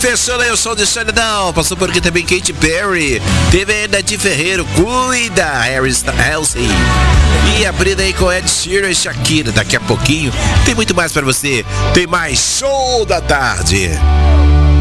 Fechando aí o som de Solidão. Passou por aqui também Katy Perry. Teve ainda de Ferreiro, Cuida, Harry Styles. E abrindo aí com Ed Sheeran e Shakira. Daqui a pouquinho tem muito mais pra você. Tem mais Show da Tarde.